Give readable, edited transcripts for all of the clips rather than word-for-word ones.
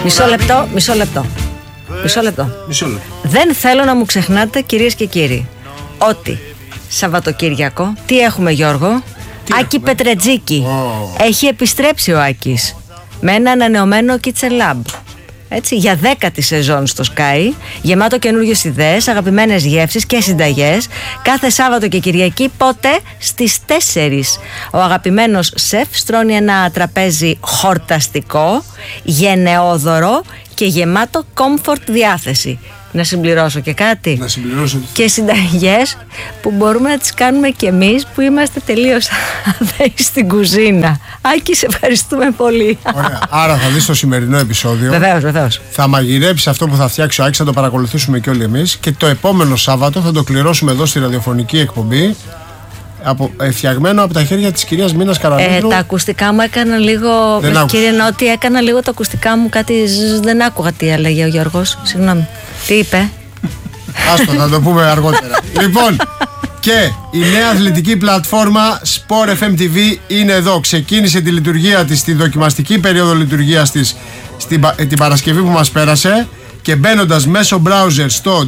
Μισό λεπτό. Δεν θέλω να μου ξεχνάτε, κυρίες και κύριοι, ότι Σαββατοκύριακο, τι έχουμε, Γιώργο? Άκη Πετρετζίκη. Έχει επιστρέψει ο Άκης με ένα ανανεωμένο Kitchen Lab. Έτσι, για 10η σεζόν στο Sky, γεμάτο καινούργιες ιδέες, αγαπημένες γεύσεις και συνταγές, κάθε Σάββατο και Κυριακή, πότε? Στις 4. Ο αγαπημένος σεφ στρώνει ένα τραπέζι χορταστικό, γενναιόδωρο και γεμάτο comfort διάθεση. Να συμπληρώσω και κάτι. Και συνταγές που μπορούμε να τις κάνουμε κι εμείς που είμαστε τελείως αδέοι στην κουζίνα. Άκη, σε ευχαριστούμε πολύ. Ωραία. Άρα θα δεις το σημερινό επεισόδιο. Βεβαίως. Θα μαγειρέψει αυτό που θα φτιάξει ο Άκης, θα το παρακολουθήσουμε κι όλοι εμείς. Και το επόμενο Σάββατο θα το κληρώσουμε εδώ στη ραδιοφωνική εκπομπή. Φτιαγμένο από τα χέρια της κυρίας Μίνας Καραμίτρου. Τα ακουστικά μου έκανα λίγο. Κύριε Νότι, έκανα λίγο τα ακουστικά μου κάτι. Δεν άκουγα τι έλεγε ο Γιώργος. Συγγνώμη. Τι είπε? Άστο, θα το πούμε αργότερα. Λοιπόν, και η νέα αθλητική πλατφόρμα Sport FM TV είναι εδώ. Ξεκίνησε τη λειτουργία της, τη δοκιμαστική περίοδο λειτουργίας της την Παρασκευή που μας πέρασε. Και μπαίνοντας μέσω browser στο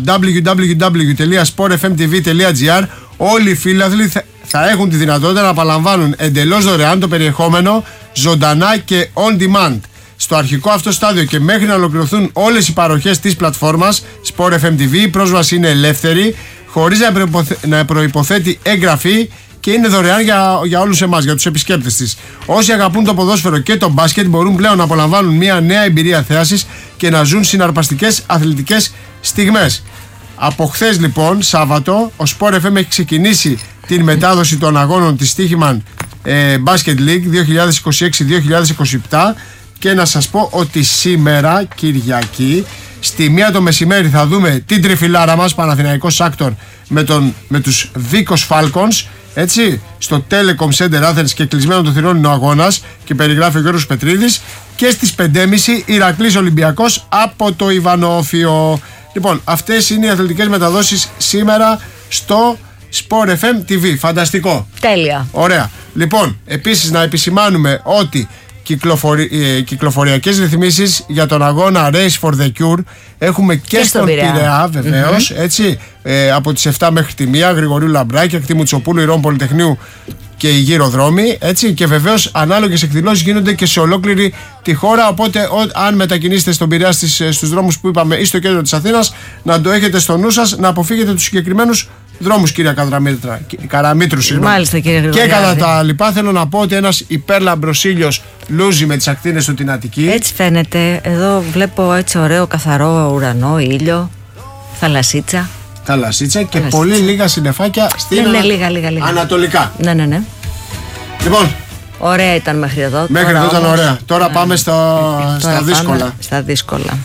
www.sportfmtv.gr, όλοι οι φίλαθλοι θα έχουν τη δυνατότητα να απολαμβάνουν εντελώς δωρεάν το περιεχόμενο ζωντανά και on demand. Στο αρχικό αυτό στάδιο και μέχρι να ολοκληρωθούν όλες οι παροχές της πλατφόρμας Sport FM TV, η πρόσβαση είναι ελεύθερη, χωρίς να προϋποθέτει εγγραφή και είναι δωρεάν για όλους εμάς, για τους επισκέπτες της. Όσοι αγαπούν το ποδόσφαιρο και το μπάσκετ μπορούν πλέον να απολαμβάνουν μια νέα εμπειρία θέασης και να ζουν συναρπαστικές αθλητικές στιγμές. Από χθες λοιπόν, Σάββατο, ο Sport FM έχει ξεκινήσει την μετάδοση των αγώνων της Στοίχημαν Basket League 2026-2027 και να σας πω ότι σήμερα, Κυριακή, στη 1 το μεσημέρι θα δούμε την τριφυλάρα μας, Παναθηναϊκός Σάκτορ, με τους Βίκος Falcons, έτσι, στο Telecom Center Athens, και κλεισμένο των θυρών είναι ο αγώνας και περιγράφει ο Γιώργος Πετρίδης, και στις 5.30 Ηρακλής Ολυμπιακός από το Ιβανόφιο. Λοιπόν, αυτές είναι οι αθλητικές μεταδόσεις σήμερα στο Sport FM TV. Φανταστικό. Τέλεια. Ωραία. Λοιπόν, επίσης να επισημάνουμε ότι κυκλοφοριακές ρυθμίσεις για τον αγώνα Race for the Cure έχουμε και στον Πειραιά, βεβαίως, έτσι, από τις 7 μέχρι τη 1, Γρηγορίου Λαμπράκη, Ακτή Μουτσοπούλου, Ηρών Πολυτεχνείου και οι γύρω δρόμοι, έτσι, και βεβαίως ανάλογες εκδηλώσεις γίνονται και σε ολόκληρη τη χώρα, οπότε αν μετακινήσετε στον Πειραιά στους δρόμους που είπαμε ή στο κέντρο της Αθήνας, να το έχετε στο νου σας, να αποφύγετε τους συγκεκριμένους δρόμους, κυρία Καραμίτρου. Μάλιστα, κύριε Γρηγοριάδη. Και κατά τα λοιπά, θέλω να πω ότι ένας υπέρλαμπρος ήλιος λούζει με τις ακτίνες του την Αττική. Έτσι φαίνεται. Εδώ βλέπω έτσι ωραίο καθαρό ουρανό, ήλιο, θαλασσίτσα Και πολύ λίγα συννεφάκια στην λίγα. ανατολικά. Ναι. Λοιπόν, ωραία ήταν μέχρι εδώ. Μέχρι εδώ ήταν ωραία. Τώρα πάμε στα δύσκολα. Πάμε στα δύσκολα.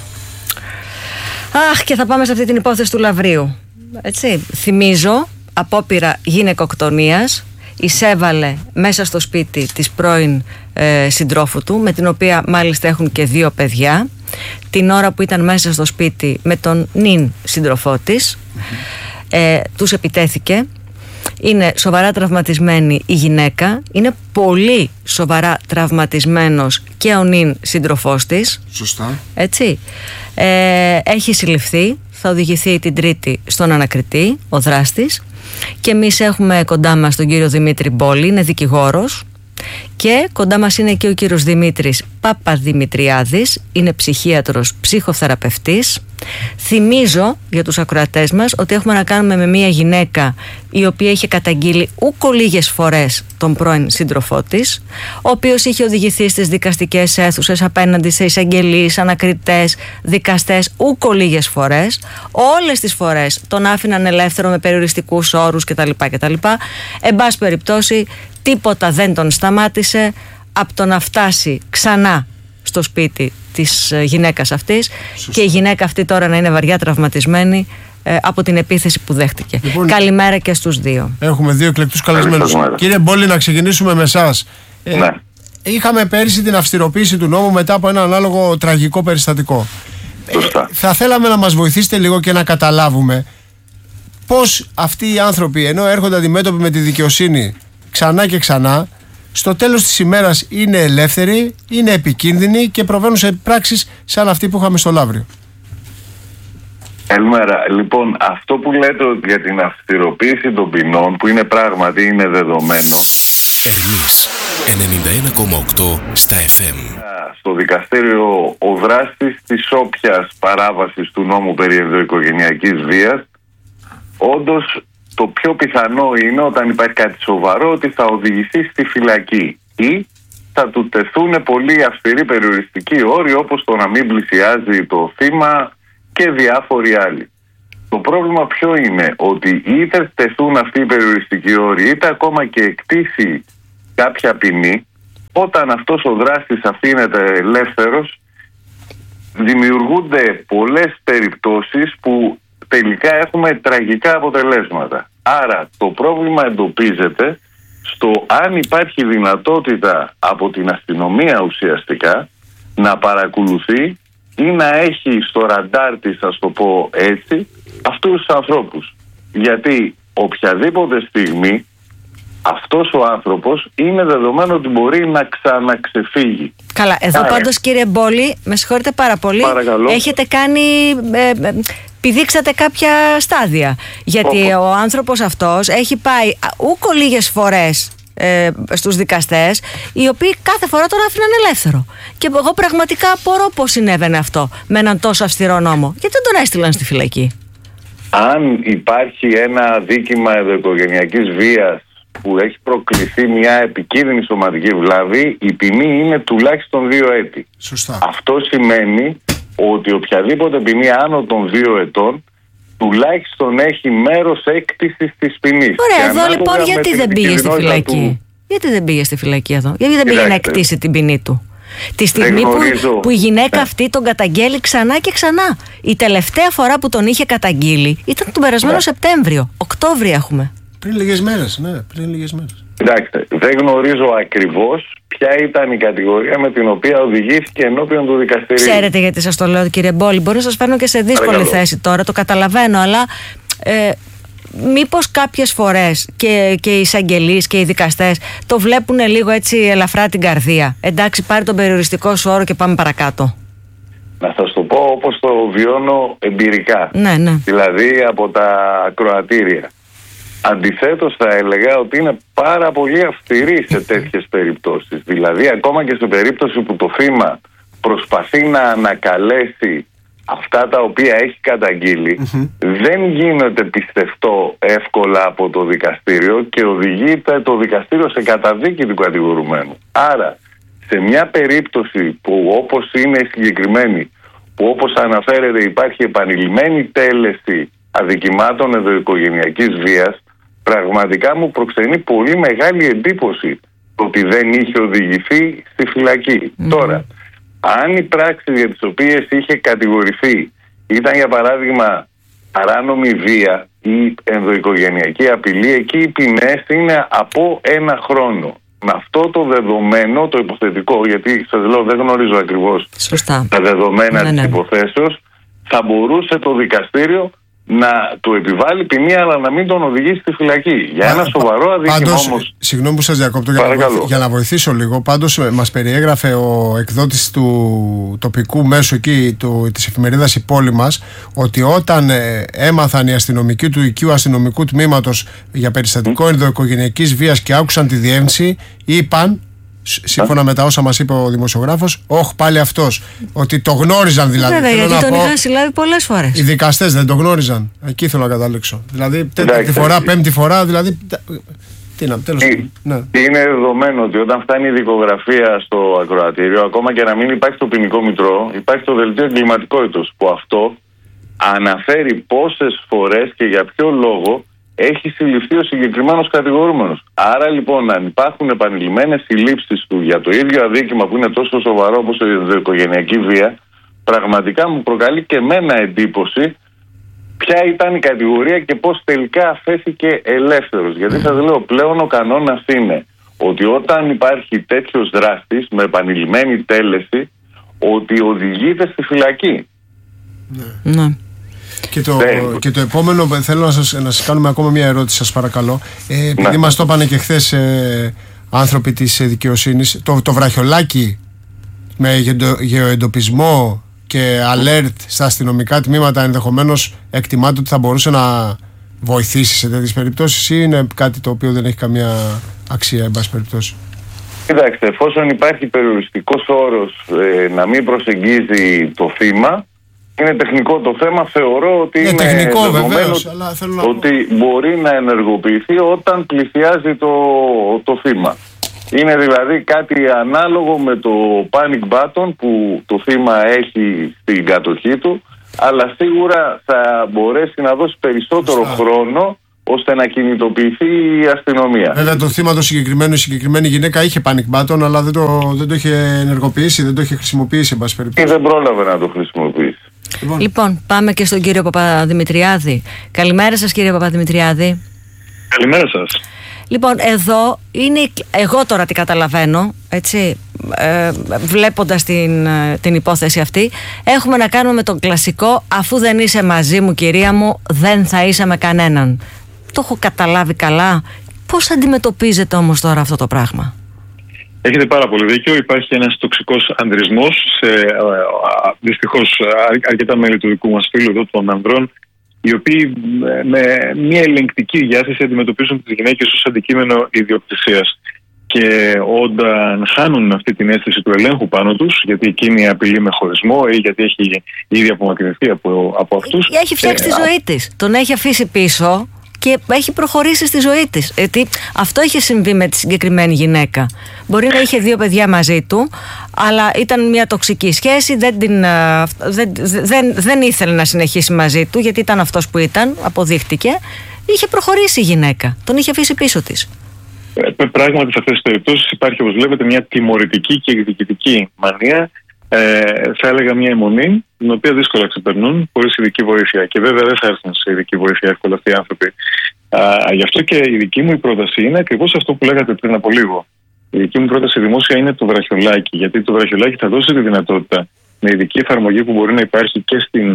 Αχ, και θα πάμε σε αυτή την υπόθεση του Λαβρίου. Έτσι, θυμίζω, απόπειρα γυναικοκτονίας, εισέβαλε μέσα στο σπίτι της πρώην συντρόφου του, με την οποία μάλιστα έχουν και 2 παιδιά, την ώρα που ήταν μέσα στο σπίτι με τον νυν σύντροφό της. Τους επιτέθηκε. Είναι σοβαρά τραυματισμένη η γυναίκα, είναι πολύ σοβαρά τραυματισμένος και ο νυν σύντροφός της. Σωστά. Έτσι. Έχει συλληφθεί, θα οδηγηθεί την Τρίτη στον ανακριτή, ο δράστης, και εμείς έχουμε κοντά μας τον κύριο Δημήτρη Μπόλη, είναι δικηγόρος, και κοντά μας είναι και ο κύριος Δημήτρης Παπαδημητριάδης, είναι ψυχίατρος, ψυχοθεραπευτής. Θυμίζω για τους ακροατές μας ότι έχουμε να κάνουμε με μια γυναίκα η οποία είχε καταγγείλει ούκο λίγες φορές τον πρώην σύντροφό της, ο οποίος είχε οδηγηθεί στις δικαστικές αίθουσες απέναντι σε εισαγγελείς, ανακριτές, δικαστές ούκο λίγες φορές. Όλες τις φορές τον άφηναν ελεύθερο με περιοριστικούς όρους κτλ. Εν πάση περιπτώσει, τίποτα δεν τον σταμάτησε από το να φτάσει ξανά στο σπίτι της γυναίκας αυτής. Σωστή. Και η γυναίκα αυτή τώρα να είναι βαριά τραυματισμένη από την επίθεση που δέχτηκε. Λοιπόν, καλημέρα και στους 2. Έχουμε 2 εκλεκτούς καλεσμένους. Κύριε Μπόλη, να ξεκινήσουμε με εσάς. Ναι. Είχαμε πέρυσι την αυστηροποίηση του νόμου μετά από ένα ανάλογο τραγικό περιστατικό. Θα θέλαμε να μας βοηθήσετε λίγο και να καταλάβουμε πώς αυτοί οι άνθρωποι, ενώ έρχονται αντιμέτωποι με τη δικαιοσύνη ξανά και ξανά, στο τέλος της ημέρας είναι ελεύθεροι, είναι επικίνδυνοι και προβαίνουν σε πράξεις σαν αυτή που είχαμε στο Λαύριο. Καλημέρα. Λοιπόν, αυτό που λέτε για την αυστηροποίηση των ποινών, που είναι πράγματι είναι δεδομένο. Ερμής 91,8 στα FM. Στο δικαστήριο ο δράστης της όποιας παράβασης του νόμου περί ενδοοικογενειακής βίας, όντως το πιο πιθανό είναι, όταν υπάρχει κάτι σοβαρό, ότι θα οδηγηθεί στη φυλακή ή θα του τεθούν πολύ αυστηροί περιοριστικοί όροι, όπως το να μην πλησιάζει το θύμα και διάφοροι άλλοι. Το πρόβλημα ποιο είναι? Ότι είτε τεθούν αυτοί οι περιοριστικοί όροι, είτε ακόμα και εκτίσει κάποια ποινή, όταν αυτός ο δράστης αφήνεται ελεύθερος, δημιουργούνται πολλές περιπτώσεις που τελικά έχουμε τραγικά αποτελέσματα. Άρα το πρόβλημα εντοπίζεται στο αν υπάρχει δυνατότητα από την αστυνομία ουσιαστικά να παρακολουθεί ή να έχει στο ραντάρ της, ας το πω έτσι, αυτούς τους ανθρώπους. Γιατί οποιαδήποτε στιγμή αυτός ο άνθρωπος είναι δεδομένο ότι μπορεί να ξαναξεφύγει. Καλά, εδώ πάντως κύριε Μπόλη, με συγχωρείτε πάρα πολύ, έχετε κάνει, πηδήξατε κάποια στάδια. Γιατί ο άνθρωπος αυτός έχει πάει ούκο λίγες φορές στους δικαστές, οι οποίοι κάθε φορά τον άφηναν ελεύθερο. Και εγώ πραγματικά απορώ πώς συνέβαινε αυτό με έναν τόσο αυστηρό νόμο. Γιατί δεν τον έστειλαν στη φυλακή? Αν υπάρχει ένα δίκημα ενδοοικογενειακής βίας που έχει προκληθεί μια επικίνδυνη σωματική βλάβη, η ποινή είναι τουλάχιστον 2 έτη. Σωστά. Αυτό σημαίνει ότι οποιαδήποτε ποινή άνω των 2 ετών τουλάχιστον έχει μέρος έκτησης της ποινής. Ωραία, εδώ λοιπόν γιατί δεν πήγε στη φυλακή? Γιατί δεν πήγε στη φυλακή εδώ? Γιατί δεν πήγε να εκτίσει την ποινή του? Τη στιγμή που η γυναίκα αυτή τον καταγγέλει ξανά και ξανά. Η τελευταία φορά που τον είχε καταγγείλει ήταν τον περασμένο Σεπτέμβριο. Οκτώβριο έχουμε. Πριν λίγες μέρες, ναι, πριν λίγες μέρες. Κοιτάξτε, δεν γνωρίζω ακριβώς ποια ήταν η κατηγορία με την οποία οδηγήθηκε ενώπιον του δικαστηρίου. Ξέρετε γιατί σας το λέω, κύριε Μπόλη? Μπορεί να σας φέρνω και σε δύσκολη θέση τώρα, το καταλαβαίνω, αλλά μήπως κάποιες φορές και οι εισαγγελείς και οι δικαστές το βλέπουν λίγο έτσι ελαφρά την καρδία? Εντάξει, πάρει τον περιοριστικό σου όρο και πάμε παρακάτω. Να σας το πω όπως το βιώνω εμπειρικά. Ναι. Δηλαδή από τα ακροατήρια. Αντιθέτως θα έλεγα ότι είναι πάρα πολύ αυστηρή σε τέτοιες περιπτώσεις. Δηλαδή ακόμα και σε περίπτωση που το θύμα προσπαθεί να ανακαλέσει αυτά τα οποία έχει καταγγείλει, δεν γίνεται πιστευτό εύκολα από το δικαστήριο και οδηγείται το δικαστήριο σε καταδίκη του κατηγορουμένου. Άρα σε μια περίπτωση που όπως είναι η συγκεκριμένη, που όπως αναφέρεται υπάρχει επανειλημμένη τέλεση αδικημάτων ενδοοικογενειακής βίας, πραγματικά μου προξενεί πολύ μεγάλη εντύπωση ότι δεν είχε οδηγηθεί στη φυλακή. Τώρα, αν οι πράξεις για τις οποίες είχε κατηγορηθεί ήταν για παράδειγμα παράνομη βία ή ενδοοικογενειακή απειλή, εκεί οι ποινές είναι από 1 χρόνο. Με αυτό το δεδομένο, το υποθετικό, γιατί σας λέω δεν γνωρίζω ακριβώς τα δεδομένα της υποθέσεως, θα μπορούσε το δικαστήριο να του επιβάλλει ποινή αλλά να μην τον οδηγήσει στη φυλακή. Για ένα σοβαρό αδίκημα όμως. Συγγνώμη που σας διακόπτω για να βοηθήσω λίγο. Πάντως μας περιέγραφε ο εκδότης του τοπικού μέσου εκεί της εφημερίδας Η Πόλη μας ότι όταν έμαθαν οι αστυνομικοί του οικείου αστυνομικού τμήματος για περιστατικό ενδοοικογενειακής βίας και άκουσαν τη διεύθυνση, είπαν, σύμφωνα με τα όσα μας είπε ο δημοσιογράφος, πάλι αυτός. Ότι το γνώριζαν δηλαδή. Βέβαια, γιατί τον είχαν συλλάβει πολλές φορές. Οι δικαστές δεν το γνώριζαν. Εκεί θέλω να καταλήξω. Δηλαδή, τέταρτη φορά, πέμπτη φορά, δηλαδή. Τέλος πάντων. Είναι δεδομένο ότι όταν φτάνει η δικογραφία στο ακροατήριο, ακόμα και να μην υπάρχει το ποινικό μητρό, υπάρχει το δελτίο εγκληματικότητας, που αυτό αναφέρει πόσες φορές και για ποιο λόγο έχει συλληφθεί ο συγκεκριμένος κατηγορούμενος. Άρα λοιπόν, αν υπάρχουν επανειλημμένες συλλήψεις του για το ίδιο αδίκημα που είναι τόσο σοβαρό όπως η ενδοοικογενειακή βία, πραγματικά μου προκαλεί και εμένα εντύπωση ποια ήταν η κατηγορία και πώς τελικά αφέθηκε ελεύθερος. Γιατί σας λέω, πλέον ο κανόνας είναι ότι όταν υπάρχει τέτοιος δράστης με επανειλημμένη τέλεση, ότι οδηγείται στη φυλακή. Ναι. Και το επόμενο, θέλω να σας κάνουμε ακόμα μια ερώτηση, σας παρακαλώ. Επειδή μας το είπανε και χθες άνθρωποι της δικαιοσύνης. Το βραχιολάκι με γεωεντοπισμό και alert στα αστυνομικά τμήματα ενδεχομένως εκτιμάται ότι θα μπορούσε να βοηθήσει σε τέτοιες περιπτώσεις, ή είναι κάτι το οποίο δεν έχει καμία αξία, εν πάση περιπτώσει? Κοιτάξτε, εφόσον υπάρχει περιοριστικός όρος να μην προσεγγίζει το θύμα, είναι τεχνικό το θέμα. Θεωρώ ότι είναι τεχνικό, βεβαίως, αλλά θέλω να ότι μπορεί να ενεργοποιηθεί όταν πλησιάζει το θύμα. Είναι δηλαδή κάτι ανάλογο με το panic button που το θύμα έχει στην κατοχή του, αλλά σίγουρα θα μπορέσει να δώσει περισσότερο χρόνο ώστε να κινητοποιηθεί η αστυνομία. Βέβαια το θύμα το συγκεκριμένο, η συγκεκριμένη γυναίκα είχε panic button, αλλά δεν το είχε ενεργοποιήσει, δεν το είχε χρησιμοποιήσει, εν πάση περιπτώσει. Και δεν πρόλαβε να το χρησιμοποιήσει. Λοιπόν, πάμε και στον κύριο Παπαδημητριάδη. Καλημέρα σας, κύριε Παπαδημητριάδη. Καλημέρα σας. Λοιπόν, εδώ είναι, εγώ τώρα τι καταλαβαίνω, έτσι, βλέποντας την υπόθεση αυτή, έχουμε να κάνουμε με τον κλασικό «αφού δεν είσαι μαζί μου, κυρία μου, δεν θα είσαι με κανέναν». Το έχω καταλάβει καλά? Πώς αντιμετωπίζετε όμως τώρα αυτό το πράγμα? Έχετε πάρα πολύ δίκιο. Υπάρχει ένας τοξικός ανδρισμός σε δυστυχώς αρκετά μέλη του δικού μας φίλου εδώ των ανδρών, οι οποίοι με μια ελεγκτική διάθεση αντιμετωπίζουν τις γυναίκες ως αντικείμενο ιδιοκτησίας. Και όταν χάνουν αυτή την αίσθηση του ελέγχου πάνω τους, γιατί εκείνη απειλεί με χωρισμό ή γιατί έχει ήδη απομακρυνθεί από αυτούς. Έχει φτιάξει τη ζωή της. Τον έχει αφήσει πίσω και έχει προχωρήσει στη ζωή της. Γιατί αυτό είχε συμβεί με τη συγκεκριμένη γυναίκα. Μπορεί να είχε 2 παιδιά μαζί του, αλλά ήταν μια τοξική σχέση, δεν ήθελε να συνεχίσει μαζί του, γιατί ήταν αυτός που ήταν, αποδείχτηκε. Είχε προχωρήσει η γυναίκα, τον είχε αφήσει πίσω της. Πράγματι σε αυτές τις περιπτώσεις υπάρχει, όπως βλέπετε, μια τιμωρητική και εκδικητική μανία. Θα έλεγα μια αιμονή, την οποία δύσκολα ξεπερνούν χωρίς ειδική βοήθεια. Και βέβαια δεν θα έρθουν σε ειδική βοήθεια εύκολα αυτοί οι άνθρωποι. Γι' αυτό και η δική μου πρόταση είναι ακριβώς αυτό που λέγατε πριν από λίγο. Η δική μου πρόταση δημόσια είναι το βραχιολάκι. Γιατί το βραχιολάκι θα δώσει τη δυνατότητα με ειδική εφαρμογή που μπορεί να υπάρχει και στην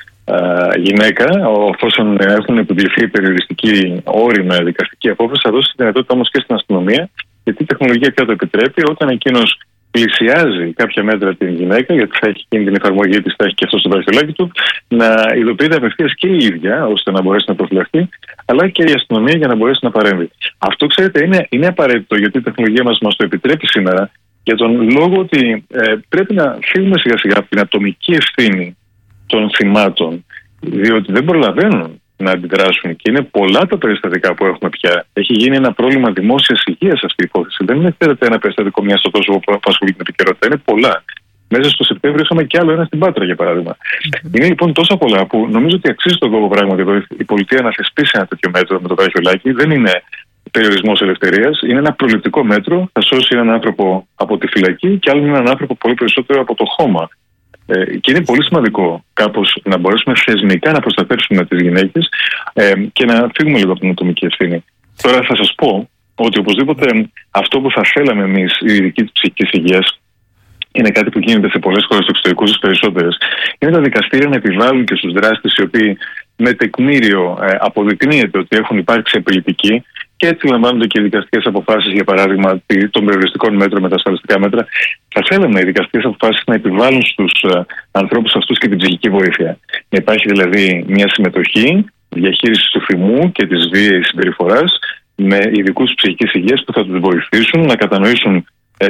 γυναίκα, εφόσον έχουν επιβληθεί περιοριστικοί όροι με δικαστική απόφαση, θα δώσει τη δυνατότητα όμως και στην αστυνομία, γιατί η τεχνολογία πια το επιτρέπει, όταν εκείνος πλησιάζει κάποια μέτρα την γυναίκα, γιατί θα έχει εκείνη την εφαρμογή της, θα έχει και αυτό στο βραχιολάκι του, να ειδοποιείται απευθείας και η ίδια, ώστε να μπορέσει να προφυλαχθεί, αλλά και η αστυνομία για να μπορέσει να παρέμβει. Αυτό, ξέρετε, είναι απαραίτητο, γιατί η τεχνολογία μας το επιτρέπει σήμερα, για τον λόγο ότι πρέπει να φύγουμε σιγά σιγά από την ατομική ευθύνη των θυμάτων, διότι δεν προλαβαίνουν να αντιδράσουν και είναι πολλά τα περιστατικά που έχουμε πια. Έχει γίνει ένα πρόβλημα δημόσιας υγείας αυτή η υπόθεση. Δεν είναι ένα περιστατικό μια στο τόσο που ασχολείται με επικαιρότητα. Είναι πολλά. Μέσα στο Σεπτέμβριο είχαμε κι άλλο ένα στην Πάτρα, για παράδειγμα. Είναι λοιπόν τόσα πολλά που νομίζω ότι αξίζει τον κόπο πράγματι εδώ η πολιτεία να θεσπίσει ένα τέτοιο μέτρο με το βραχιολάκι. Δεν είναι περιορισμός ελευθερίας. Είναι ένα προληπτικό μέτρο. Θα σώσει έναν άνθρωπο από τη φυλακή και άλλον έναν άνθρωπο πολύ περισσότερο από το χώμα. Και είναι πολύ σημαντικό κάπως να μπορέσουμε θεσμικά να προστατεύσουμε τις γυναίκες και να φύγουμε λίγο από την ατομική ευθύνη. Τώρα θα σας πω ότι οπωσδήποτε αυτό που θα θέλαμε εμείς, η ειδική της ψυχικής υγείας, είναι κάτι που γίνεται σε πολλές χώρες του εξωτερικού, στις περισσότερες. Είναι τα δικαστήρια να επιβάλλουν και στους δράστες οι οποίοι με τεκμήριο αποδεικνύεται ότι έχουν υπάρξει απειλητικοί, και έτσι λαμβάνονται και δικαστικές αποφάσεις, για παράδειγμα των περιοριστικών μέτρων με τα ασφαλιστικά μέτρα. Θα θέλαμε οι δικαστικές αποφάσεις να επιβάλλουν στους ανθρώπους αυτούς και την ψυχική βοήθεια. Να υπάρχει δηλαδή μια συμμετοχή, διαχείριση του θυμού και της βίαιης συμπεριφοράς με ειδικούς ψυχικής υγείας που θα τους βοηθήσουν να κατανοήσουν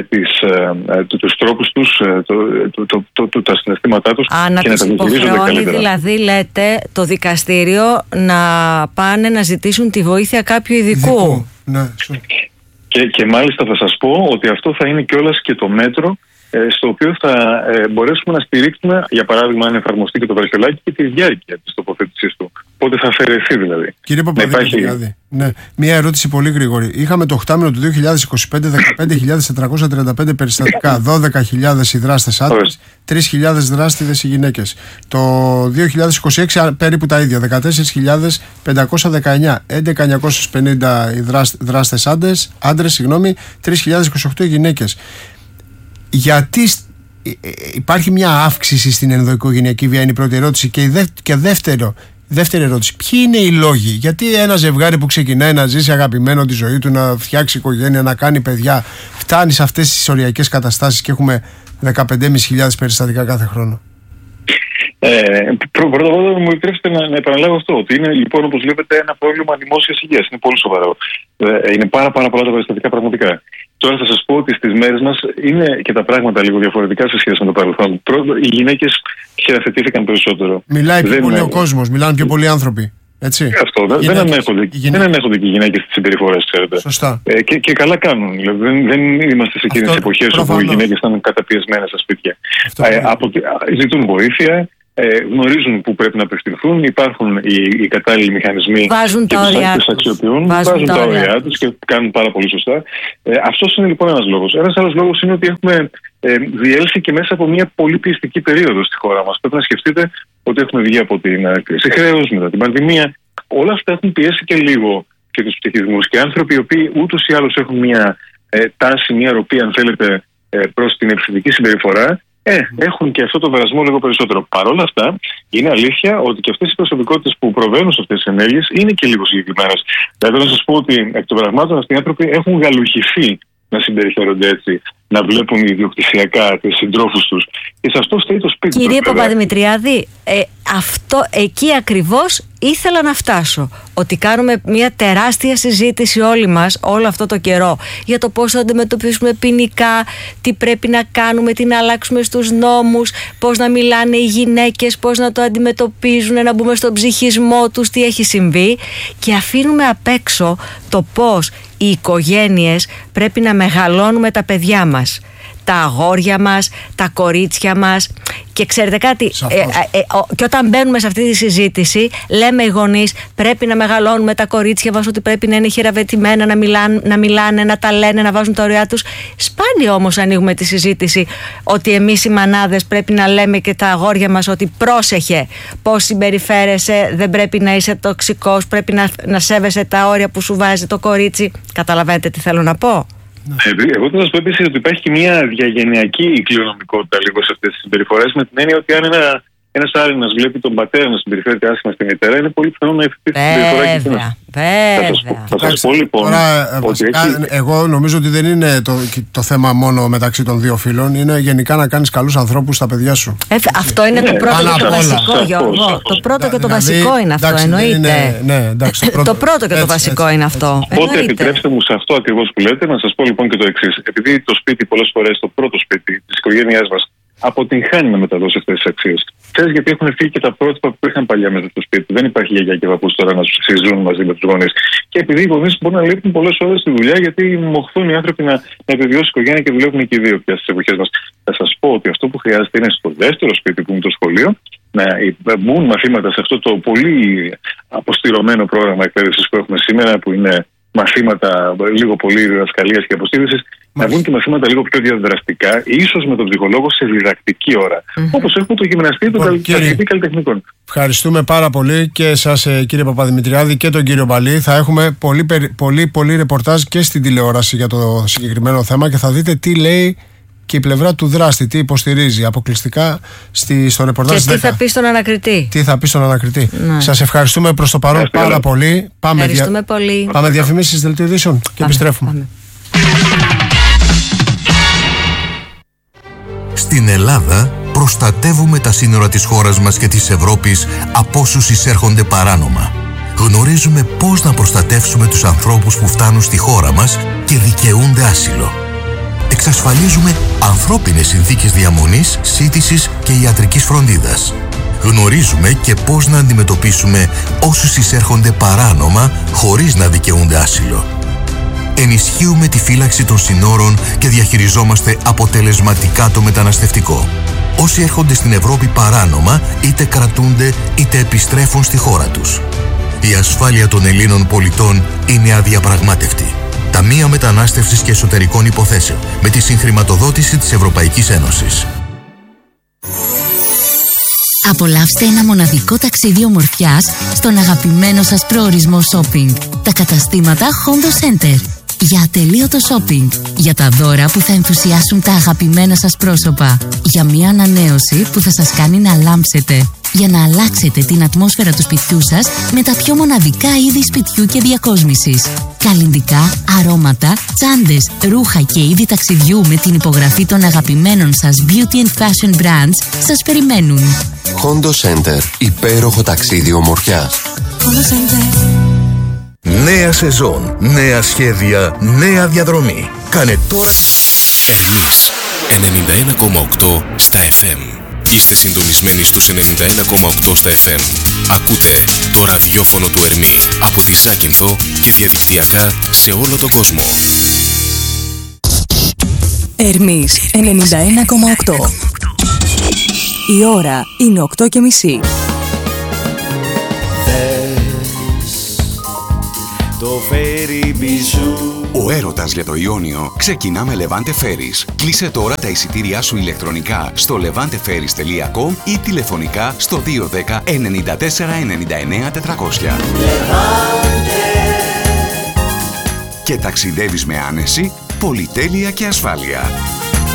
τους τρόπους τους, τα συναισθήματά τους και να τα διαχειρίζονται καλύτερα. Δηλαδή λέτε το δικαστήριο να πάνε να ζητήσουν τη βοήθεια κάποιου ειδικού. Ναι. Και μάλιστα θα σας πω ότι αυτό θα είναι κιόλας και το μέτρο στο οποίο θα μπορέσουμε να στηρίξουμε, για παράδειγμα, αν εφαρμοστεί και το βραχιολάκι, και τη διάρκεια της τοποθέτησής του. Πότε θα αφαιρεθεί δηλαδή. Κύριε Παπαδημητριάδη, μία ερώτηση πολύ γρήγορη. Είχαμε το οκτάμηνο του 2025 15.435 περιστατικά, 12.000 οι δράστες άντρες, 3.000 δράστηδες οι γυναίκες. Το 2026 περίπου τα ίδια, 14.519, 11.950 οι δράστες άντρες, 3.028 οι γυναίκες. Γιατί υπάρχει μια αύξηση στην ενδοοικογενειακή βία, είναι η πρώτη ερώτηση. Και δεύτερο, Δεύτερη ερώτηση. Ποιοι είναι οι λόγοι? Γιατί ένα ζευγάρι που ξεκινάει να ζήσει αγαπημένο τη ζωή του, να φτιάξει οικογένεια, να κάνει παιδιά, φτάνει σε αυτές τις οριακές καταστάσεις και έχουμε 15.500 περιστατικά κάθε χρόνο? Πρώτα απ' όλα μου επιτρέψετε να επαναλάβω αυτό. Ότι είναι λοιπόν, όπως βλέπετε, ένα πρόβλημα δημόσιας υγείας. Είναι πολύ σοβαρό. Είναι πάρα πολλά τα περιστατικά πραγματικά. Τώρα θα σας πω ότι στις μέρες μας είναι και τα πράγματα λίγο διαφορετικά σε σχέση με το παρελθόν. Πρώτον, οι γυναίκες χειραφετήθηκαν περισσότερο. Μιλάει πιο πολύ ο κόσμος, μιλάνε πιο πολλοί άνθρωποι. Έτσι. Αυτό. Δεν ανέχονται και οι γυναίκες τις συμπεριφορές, ξέρετε. Σωστά. Και καλά κάνουν. Δηλαδή, δεν είμαστε σε εκείνες τις εποχές όπου οι γυναίκες ήταν καταπιεσμένες στα σπίτια. Ζητούν βοήθεια. Γνωρίζουν που πρέπει να απευθυνθούν, υπάρχουν οι κατάλληλοι μηχανισμοί και τους αξιοποιούν, βάζουν τα όρια τους και κάνουν πάρα πολύ σωστά. Αυτός είναι λοιπόν ένας λόγος. Ένας άλλος λόγος είναι ότι έχουμε διέλθει και μέσα από μια πολύ πιεστική περίοδο στη χώρα μας. Πρέπει να σκεφτείτε ότι έχουμε βγει από την κρίση χρέους, μετά την πανδημία. Όλα αυτά έχουν πιέσει και λίγο και τους ψυχισμούς, και άνθρωποι οι οποίοι ούτως ή άλλως έχουν μια τάση, μια ροπή, αν θέλετε, προς την επιθετική συμπεριφορά. Έχουν και αυτό το περασμό λίγο περισσότερο. Παρ' όλα αυτά, είναι αλήθεια ότι και αυτές οι προσωπικότητες που προβαίνουν σε αυτές τις ενέργειες είναι και λίγο συγκεκριμένες. Δηλαδή, να σας πω ότι εκ των πραγμάτων αυτοί οι άνθρωποι έχουν γαλουχηθεί να συμπεριφέρονται έτσι, να βλέπουν ιδιοκτησιακά τους συντρόφους τους. Και σε αυτό φταίει το σπίτι. Κύριε Παπαδημητριάδη, αυτό εκεί ακριβώς ήθελα να φτάσω. Ότι κάνουμε μια τεράστια συζήτηση όλοι μας όλο αυτό το καιρό για το πώς θα αντιμετωπίσουμε ποινικά, τι πρέπει να κάνουμε, τι να αλλάξουμε στους νόμους, πώς να μιλάνε οι γυναίκες, πώς να το αντιμετωπίζουν, να μπούμε στον ψυχισμό τους, τι έχει συμβεί, και αφήνουμε απ' έξω το πώς οι οικογένειες πρέπει να μεγαλώνουμε τα παιδιά μας, τα αγόρια μας, τα κορίτσια μας. Και ξέρετε κάτι, και όταν μπαίνουμε σε αυτή τη συζήτηση, λέμε οι γονείς πρέπει να μεγαλώνουμε τα κορίτσια μας, ότι πρέπει να είναι χειραβετημένα, να μιλάνε, να τα λένε, να βάζουν τα ωριά τους. Σπάνια όμως ανοίγουμε τη συζήτηση ότι εμείς οι μανάδες πρέπει να λέμε και τα αγόρια μας ότι πρόσεχε πώς συμπεριφέρεσαι, δεν πρέπει να είσαι τοξικός, πρέπει να σέβεσαι τα όρια που σου βάζει το κορίτσι. Καταλαβαίνετε τι θέλω να πω? Εγώ θα σας πω επίσης ότι υπάρχει και μια διαγενειακή κληρονομικότητα λίγο σε αυτές τις συμπεριφορές, με την έννοια ότι αν ένας Άρηνας βλέπει τον πατέρα να συμπεριφέρεται άσχημα στη μητέρα, είναι πολύ πιθανό να υφηθεί τη συμπεριφορά και εκείνος. Θα σας πω λοιπόν. Εγώ νομίζω ότι δεν είναι το θέμα μόνο μεταξύ των δύο φίλων, είναι γενικά να κάνεις καλούς ανθρώπους στα παιδιά σου. Αυτό είναι το πρώτο και το βασικό, Γιώργο. Το πρώτο και το βασικό είναι αυτό, εννοείται. Το πρώτο και το βασικό είναι αυτό. Οπότε επιτρέψτε μου σε αυτό ακριβώς που λέτε να σας πω λοιπόν και το εξής. Επειδή το σπίτι πολλές φορές, το πρώτο σπίτι της οικογένειάς μας, αποτυγχάνει να μεταδώσει αυτές τις αξίες. Ξέρεις, γιατί έχουν φύγει και τα πρότυπα που είχαν παλιά μέσα στο σπίτι. Δεν υπάρχει γιαγιά και παππούς τώρα να συζούν μαζί με τους γονείς. Και επειδή οι γονείς μπορούν να λείπουν πολλές ώρες στη δουλειά, γιατί μοχθούν οι άνθρωποι να επιβιώσει η οικογένεια και δουλεύουν και οι δύο πια στις εποχές μας. Θα σας πω ότι αυτό που χρειάζεται είναι στο δεύτερο σπίτι που είναι το σχολείο να μπουν μαθήματα σε αυτό το πολύ αποστηρωμένο πρόγραμμα εκπαίδευσης που έχουμε σήμερα, που είναι μαθήματα λίγο πολύ διδασκαλίας και αποστήρησης, να βγουν και μαθήματα λίγο πιο διαδραστικά, ίσως με τον ψυχολόγο σε διδακτική ώρα. Όπως έχουμε το γυμναστή του καθηγητή καλλιτεχνικών. Ευχαριστούμε πάρα πολύ και εσάς, κύριε Παπαδημητριάδη, και τον κύριο Μπαλή. Θα έχουμε πολύ ρεπορτάζ και στην τηλεόραση για το συγκεκριμένο θέμα και θα δείτε τι λέει και η πλευρά του δράστη, τι υποστηρίζει αποκλειστικά στο ρεπορτάζ. Και τι θα πει στον ανακριτή. Τι θα πει στον ανακριτή. Σας ευχαριστούμε προς το παρόν πάρα πολύ. Πάμε διαφημίσεις δελτίου ειδήσεων και επιστρέφουμε. Στην Ελλάδα προστατεύουμε τα σύνορα της χώρας μας και της Ευρώπης από όσους εισέρχονται παράνομα. Γνωρίζουμε πώς να προστατεύσουμε τους ανθρώπους που φτάνουν στη χώρα μας και δικαιούνται άσυλο. Εξασφαλίζουμε ανθρώπινες συνθήκες διαμονής, σύντησης και ιατρικής φροντίδας. Γνωρίζουμε και πώς να αντιμετωπίσουμε όσους εισέρχονται παράνομα χωρίς να δικαιούνται άσυλο. Ενισχύουμε τη φύλαξη των συνόρων και διαχειριζόμαστε αποτελεσματικά το μεταναστευτικό. Όσοι έρχονται στην Ευρώπη παράνομα, είτε κρατούνται είτε επιστρέφουν στη χώρα τους. Η ασφάλεια των Ελλήνων πολιτών είναι αδιαπραγμάτευτη. Ταμεία Μετανάστευσης και Εσωτερικών Υποθέσεων, με τη συγχρηματοδότηση της Ευρωπαϊκής Ένωσης. Απολαύστε ένα μοναδικό ταξίδι ομορφιάς στον αγαπημένο σας προορισμό shopping. Τα καταστήματα Hondo Center. Για ατελείωτο shopping. Για τα δώρα που θα ενθουσιάσουν τα αγαπημένα σας πρόσωπα. Για μια ανανέωση που θα σας κάνει να λάμψετε. για να αλλάξετε την ατμόσφαιρα του σπιτιού σας με τα πιο μοναδικά είδη σπιτιού και διακόσμησης. Καλλυντικά, αρώματα, τσάντες, ρούχα και είδη ταξιδιού με την υπογραφή των αγαπημένων σας beauty and fashion brands σας περιμένουν. Hondo Center. Υπέροχο ταξίδι ομορφιάς. Hondo Center. Νέα σεζόν, νέα σχέδια, νέα διαδρομή. Κάνε τώρα Ερμής 91,8 στα FM. Είστε συντονισμένοι στους 91,8 στα FM. Ακούτε το ραδιόφωνο του Ερμή από τη Ζάκυνθο και διαδικτυακά σε όλο τον κόσμο. Ερμής 91,8. Η ώρα είναι 8:30. Ο έρωτας για το Ιόνιο ξεκινά με Levante Ferries. Κλείσε τώρα τα εισιτήριά σου ηλεκτρονικά στο levanteferries.com ή τηλεφωνικά στο 210 94 99 400. Και ταξιδεύεις με άνεση, πολυτέλεια και ασφάλεια.